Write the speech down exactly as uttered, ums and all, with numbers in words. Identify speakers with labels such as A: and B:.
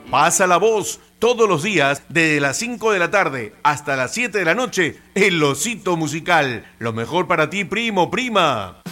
A: Pasa la voz todos los días desde las cinco de la tarde hasta las siete de la noche. El Osito Musical. Lo mejor para ti, primo, prima.